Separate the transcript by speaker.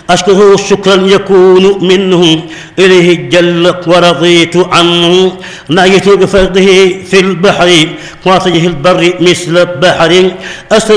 Speaker 1: أشكره شكرا يكون منه إليه جل ورضيت عنه نأيت بفرضه في البحر واتجه البر مثل البحر